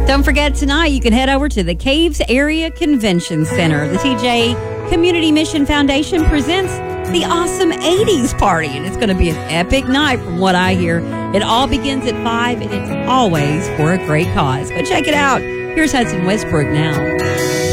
Don't forget, tonight you can head over to the Caves Area Convention Center. The TJ Community Mission Foundation presents the Awesome 80s Party, and it's going to be an epic night from what I hear. It all begins at 5, and it's always for a great cause. Go check it out. Here's Hudson Westbrook now.